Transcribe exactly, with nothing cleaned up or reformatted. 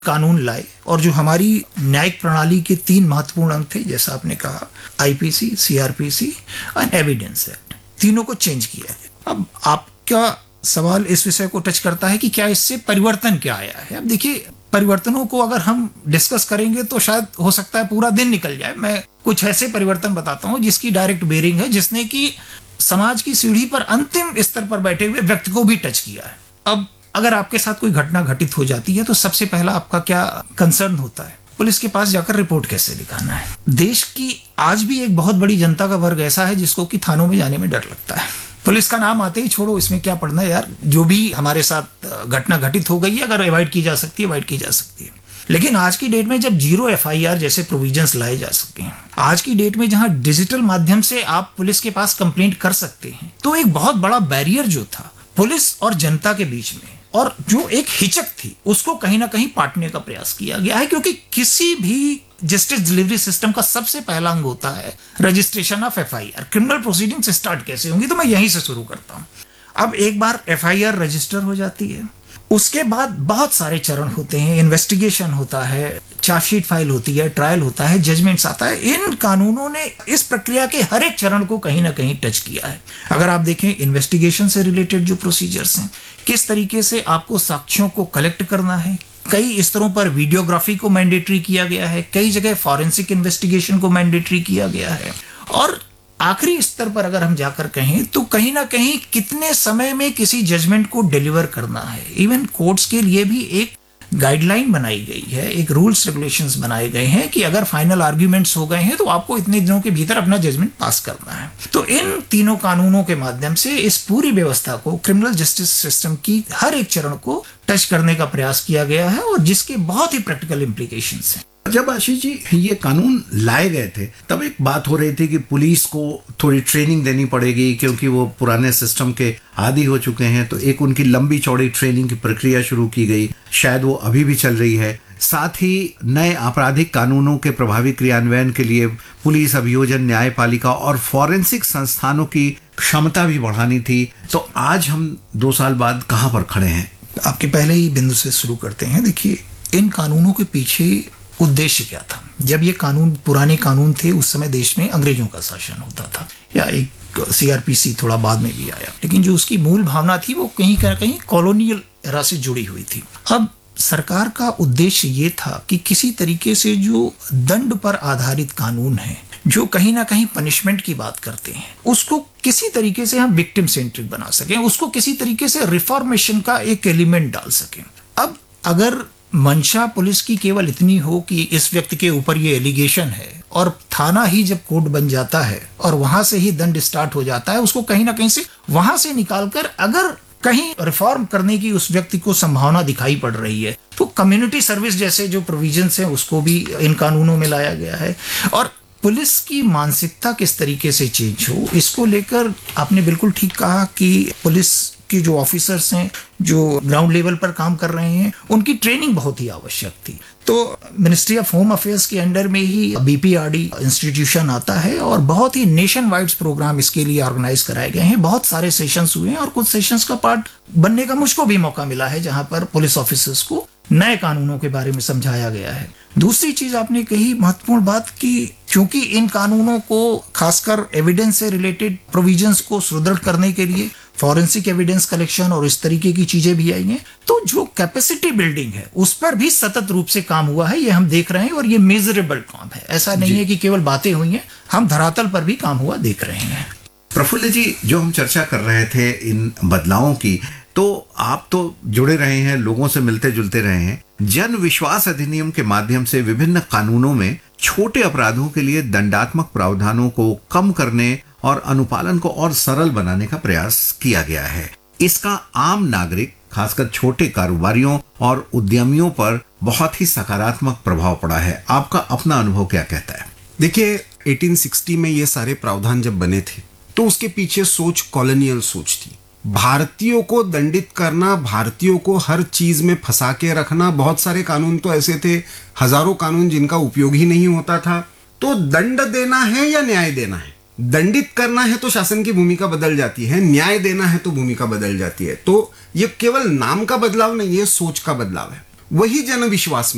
कानून लाए और जो हमारी न्यायिक प्रणाली के तीन महत्वपूर्ण अंग थे, जैसा आपने कहा, आईपीसी, सीआरपीसी और एविडेंस एक्ट, तीनों को चेंज किया है। अब आपका सवाल इस विषय को टच करता है कि क्या इससे परिवर्तन क्या आया है। अब देखिए, परिवर्तनों को अगर हम डिस्कस करेंगे तो शायद हो सकता है पूरा दिन निकल जाए। मैं कुछ ऐसे परिवर्तन बताता हूं जिसकी डायरेक्ट बेरिंग है, जिसने कि समाज की सीढ़ी पर अंतिम स्तर पर बैठे हुए व्यक्ति को भी टच किया है। अब अगर आपके साथ कोई घटना घटित हो जाती है तो सबसे पहला आपका क्या कंसर्न होता है? पुलिस के पास जाकर रिपोर्ट कैसे लिखाना है। देश की आज भी एक बहुत बड़ी जनता का वर्ग ऐसा है जिसको कि थानों में जाने में डर लगता है। पुलिस का नाम आते ही छोड़ो, इसमें क्या पढ़ना है यार, जो भी हमारे साथ घटना घटित हो गई है अगर अवॉइड की जा सकती है अवॉइड की जा सकती है। लेकिन आज की डेट में जब जीरो एफआईआर जैसे प्रोविजंस लाए जा सके, आज की डेट में जहां डिजिटल माध्यम से आप पुलिस के पास कंप्लेंट कर सकते हैं, तो एक बहुत बड़ा बैरियर जो था पुलिस और जनता के बीच में, और जो एक हिचक थी, उसको कहीं ना कहीं पाटने का प्रयास किया गया है। क्योंकि किसी भी जस्टिस डिलीवरी सिस्टम का सबसे पहला अंग होता है registration of FIR. Criminal proceedings start कैसे होंगी, तो मैं यहीं से शुरू करता हूं। अब एक बार एफआईआर रजिस्टर हो जाती है, उसके बाद बहुत सारे चरण होते हैं। इन्वेस्टिगेशन होता है, चार्जशीट फाइल होती है, ट्रायल होता है, जजमेंट्स आता है। इन कानूनों ने इस प्रक्रिया के हर एक चरण को कहीं ना कहीं टच किया है। अगर आप देखें, इन्वेस्टिगेशन से रिलेटेड जो प्रोसीजर्स हैं, किस तरीके से आपको साक्ष्यों को कलेक्ट करना है, कई स्तरों पर वीडियोग्राफी को मैंडेटरी किया गया है, कई जगह फॉरेंसिक इन्वेस्टिगेशन को मैंडेटरी किया गया है, और आखिरी स्तर पर अगर हम जाकर कहें तो कहीं ना कहीं कितने समय में किसी जजमेंट को डिलीवर करना है। इवन कोर्ट्स के लिए भी एक गाइडलाइन बनाई गई है, एक रूल्स रेगुलेशंस बनाए गए हैं कि अगर फाइनल आर्ग्यूमेंट्स हो गए हैं तो आपको इतने दिनों के भीतर अपना जजमेंट पास करना है। तो इन तीनों कानूनों के माध्यम से इस पूरी व्यवस्था को, क्रिमिनल जस्टिस सिस्टम की हर एक चरण को टच करने का प्रयास किया गया है, और जिसके बहुत ही प्रैक्टिकल इम्प्लीकेशंस हैं। जब आशीष जी ये कानून लाए गए थे, तब एक बात हो रही थी कि पुलिस को थोड़ी ट्रेनिंग देनी पड़ेगी क्योंकि वो पुराने सिस्टम के आदी हो चुके हैं। तो एक उनकी लंबी चौड़ी ट्रेनिंग की प्रक्रिया शुरू की गई, शायद वो अभी भी चल रही है। साथ ही नए आपराधिक कानूनों के प्रभावी क्रियान्वयन के लिए पुलिस, अभियोजन, न्यायपालिका और फॉरेंसिक संस्थानों की क्षमता भी बढ़ानी थी। तो आज हम दो साल बाद कहाँ पर खड़े हैं? आपके पहले ही बिंदु से शुरू करते हैं। देखिए, इन कानूनों के पीछे उद्देश्य क्या था? जब ये कानून, पुराने कानून थे, उस समय देश में अंग्रेजों का शासन होता था, या एक सीआरपीसी थोड़ा बाद में भी आया, लेकिन जो उसकी मूल भावना थी वो कहीं ना कहीं कॉलोनियल एरा से जुड़ी हुई थी। अब सरकार का उद्देश्य ये था कि किसी तरीके से जो दंड पर आधारित कानून है, जो कहीं ना कहीं पनिशमेंट की बात करते हैं, उसको किसी तरीके से हम विक्टिम सेंट्रिक बना सकें, उसको किसी तरीके से रिफॉर्मेशन का एक एलिमेंट डाल सकें। अब अगर मंशा पुलिस की केवल इतनी हो कि इस व्यक्ति के ऊपर ये एलिगेशन है, और थाना ही जब कोर्ट बन जाता है और वहां से ही दंड स्टार्ट हो जाता है, उसको कहीं ना कहीं से वहां से निकालकर अगर कहीं रिफॉर्म करने की उस व्यक्ति को संभावना दिखाई पड़ रही है, तो कम्युनिटी सर्विस जैसे जो प्रोविजंस हैं उसको भी इन कानूनों में लाया गया है। और पुलिस की मानसिकता किस तरीके से चेंज हो, इसको लेकर आपने बिल्कुल ठीक कहा कि पुलिस के जो ऑफिसर्स हैं, जो ग्राउंड लेवल पर काम कर रहे हैं, उनकी ट्रेनिंग बहुत ही आवश्यक थी। तो मिनिस्ट्री ऑफ होम अफेयर्स के अंडर में ही बीपीआरडी इंस्टीट्यूशन आता है, और बहुत ही नेशन वाइड प्रोग्राम इसके लिए ऑर्गेनाइज कराए गए हैं। बहुत सारे सेशंस हुए हैं, और कुछ सेशंस का पार्ट बनने का मुझको भी मौका मिला है, जहां पर पुलिस ऑफिसर्स को नए कानूनों के बारे में समझाया गया है। दूसरी चीज आपने कही महत्वपूर्ण बात कि क्योंकि इन कानूनों को, खासकर एविडेंस से रिलेटेड प्रोविजंस को सुदृढ़ करने के लिए फॉरेंसिक एविडेंस कलेक्शन और इस तरीके की चीजें भी आई हैं, तो जो कैपेसिटी बिल्डिंग है उस पर भी सतत रूप से काम हुआ है, ये हम देख रहे हैं, और ये मेजरेबल काम है। ऐसा नहीं है कि केवल बातें हुई हैं, हम धरातल पर भी काम हुआ देख रहे हैं। प्रफुल्ल जी, जो हम चर्चा कर रहे थे इन बदलावों की, तो आप तो जुड़े रहे हैं, लोगों से मिलते जुलते रहे हैं। जन विश्वास अधिनियम के माध्यम से विभिन्न कानूनों में छोटे अपराधों के लिए दंडात्मक प्रावधानों को कम करने और अनुपालन को और सरल बनाने का प्रयास किया गया है। इसका आम नागरिक, खासकर छोटे कारोबारियों और उद्यमियों पर बहुत ही सकारात्मक प्रभाव पड़ा है। आपका अपना अनुभव क्या कहता है? देखिए, अठारह सौ साठ में ये सारे प्रावधान जब बने थे तो उसके पीछे सोच कॉलोनियल सोच थी। भारतीयों को दंडित करना, भारतीयों को हर चीज में फंसा के रखना। बहुत सारे कानून तो ऐसे थे, हजारों कानून जिनका उपयोग ही नहीं होता था। तो दंड देना है या न्याय देना है? दंडित करना है तो शासन की भूमिका बदल जाती है, न्याय देना है तो भूमिका बदल जाती है। तो ये केवल नाम का बदलाव नहीं है, सोच का बदलाव है। वही जनविश्वास में